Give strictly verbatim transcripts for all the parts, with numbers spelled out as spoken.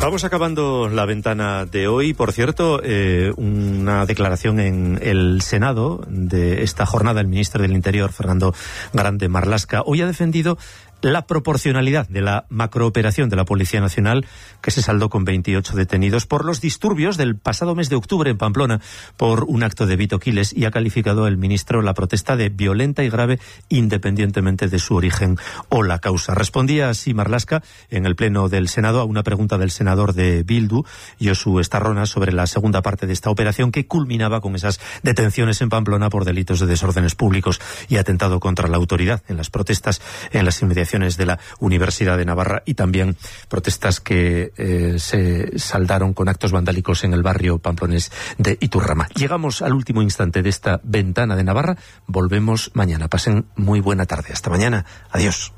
Vamos acabando la ventana de hoy. Por cierto, eh, una declaración en el Senado de esta jornada. El ministro del Interior, Fernando Grande Marlaska, hoy ha defendido la proporcionalidad de la macrooperación de la Policía Nacional, que se saldó con veintiocho detenidos por los disturbios del pasado mes de octubre en Pamplona por un acto de Vito Quiles, y ha calificado el ministro la protesta de violenta y grave independientemente de su origen o la causa. Respondía así Marlaska en el Pleno del Senado a una pregunta del senador de Bildu, Josu Estarrona, sobre la segunda parte de esta operación, que culminaba con esas detenciones en Pamplona por delitos de desórdenes públicos y atentado contra la autoridad en las protestas en las inmediaciones de la Universidad de Navarra, y también protestas que eh, se saldaron con actos vandálicos en el barrio pamplonés de Iturrama. Llegamos al último instante de esta ventana de Navarra. Volvemos mañana. Pasen muy buena tarde. Hasta mañana. Adiós.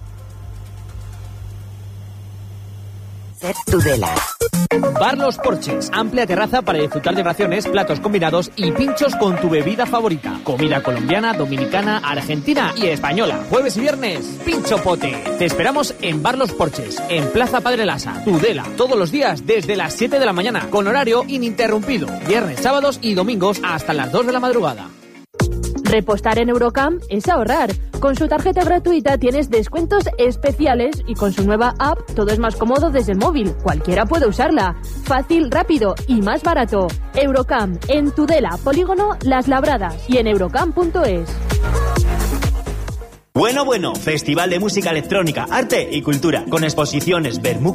Tudela. Bar Los Porches, amplia terraza para disfrutar de raciones, platos combinados y pinchos con tu bebida favorita. Comida colombiana, dominicana, argentina y española. Jueves y viernes, Pincho Pote. Te esperamos en Bar Los Porches, en Plaza Padre Lasa, Tudela, todos los días desde las siete de la mañana, con horario ininterrumpido. Viernes, sábados y domingos hasta las dos de la madrugada. Repostar en Eurocamp es ahorrar. Con su tarjeta gratuita tienes descuentos especiales y con su nueva app todo es más cómodo desde el móvil. Cualquiera puede usarla. Fácil, rápido y más barato. Eurocamp, en Tudela, Polígono Las Labradas y en eurocamp punto es. Bueno, bueno, Festival de Música Electrónica, Arte y Cultura, con exposiciones, Bermú